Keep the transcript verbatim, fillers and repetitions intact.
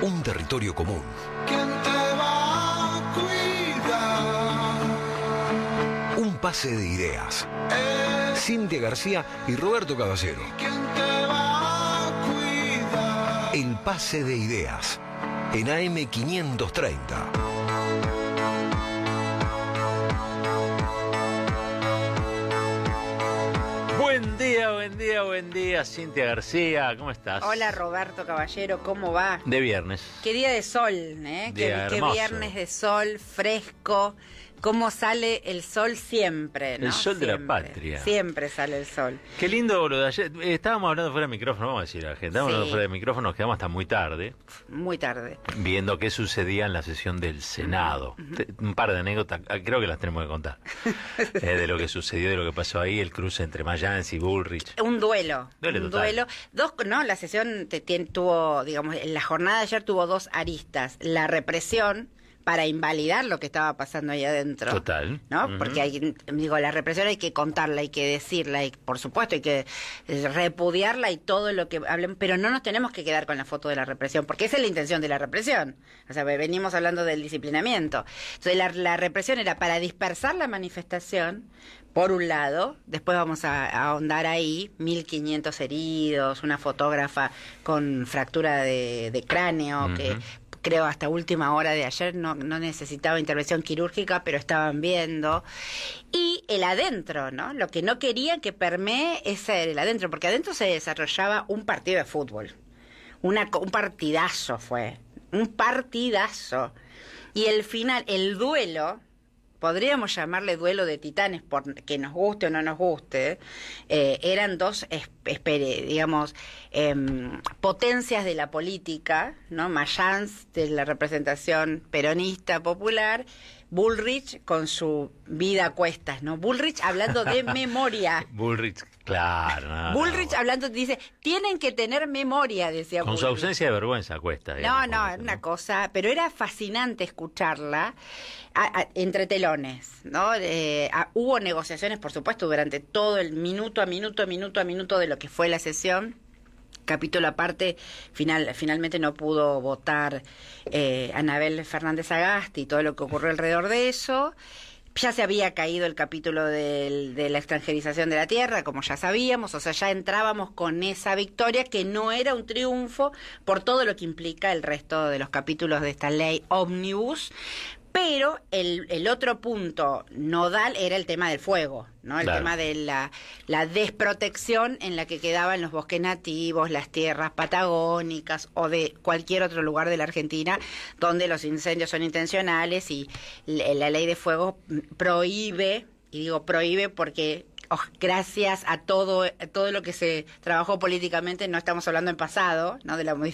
Un territorio común. ¿Quién te va a cuidar? Un pase de ideas. Eh, Cintia García y Roberto Caballero. ¿Quién te va a cuidar? El pase de ideas. En A M quinientos treinta. Buen día, buen día, buen día, Cintia García, ¿cómo estás? Hola Roberto Caballero, ¿cómo va? De viernes. Qué día de sol, ¿eh? Día Qué, qué hermoso. viernes de sol, fresco. Cómo sale el sol siempre, ¿no? El sol de la Siempre. patria. Siempre sale el sol. Qué lindo lo de ayer. Eh, Estábamos hablando fuera de micrófono, vamos a decir a la gente. Estábamos Sí. hablando fuera de micrófono, nos quedamos hasta muy tarde Muy tarde. viendo qué sucedía en la sesión del Senado. Te- Un par de anécdotas, ah, creo que las tenemos que contar. Eh, de lo que sucedió, de lo que pasó ahí, el cruce entre Mayans y Bullrich. Un duelo. Duelo un total. duelo. Dos, no, la sesión te, tien- tuvo, digamos, en la jornada de ayer tuvo dos aristas. La represión para invalidar lo que estaba pasando ahí adentro. Total. ¿No? Ujú. Porque hay, digo, la represión hay que contarla, hay que decirla, y por supuesto hay que eh, repudiarla y todo lo que hablen, pero no nos tenemos que quedar con la foto de la represión, porque esa es la intención de la represión. O sea, venimos hablando del disciplinamiento. Entonces, la, la represión era para dispersar la manifestación, por un lado, después vamos a, a ahondar ahí, mil quinientos heridos, una fotógrafa con fractura de, de cráneo, Ujú. que creo hasta última hora de ayer no, no necesitaba intervención quirúrgica, pero estaban viendo. Y el adentro, ¿no? Lo que no querían que permee ese era el adentro, porque adentro se desarrollaba un partido de fútbol. Una, co- un partidazo fue, un partidazo. Y el final, el duelo, podríamos llamarle duelo de titanes, por que nos guste o no nos guste, eh, eran dos, es- espere, digamos, em, potencias de la política, ¿no? Mayans de la representación peronista popular, Bullrich con su vida a cuestas, ¿no? Bullrich hablando de memoria. Bullrich, claro. no, Bullrich no. hablando, dice, tienen que tener memoria, decía Con su Bullrich. ausencia de vergüenza cuesta. No, digamos, no, como era eso, una ¿no? cosa, pero era fascinante escucharla a- a- entre telones, ¿no? Eh, a- hubo negociaciones, por supuesto, durante todo el minuto a minuto, minuto a minuto de lo que fue la sesión. Capítulo aparte, final, finalmente no pudo votar eh, Anabel Fernández Agasti y todo lo que ocurrió alrededor de eso. Ya se había caído el capítulo del- de la extranjerización de la tierra, como ya sabíamos, o sea, ya entrábamos con esa victoria que no era un triunfo por todo lo que implica el resto de los capítulos de esta ley ómnibus. Pero el, el otro punto nodal era el tema del fuego, ¿no? El Claro. tema de la, la desprotección en la que quedaban los bosques nativos, las tierras patagónicas o de cualquier otro lugar de la Argentina donde los incendios son intencionales y la, la ley de fuego prohíbe, y digo prohíbe porque oh, gracias a todo, a todo lo que se trabajó políticamente, no estamos hablando en pasado, ¿no? De la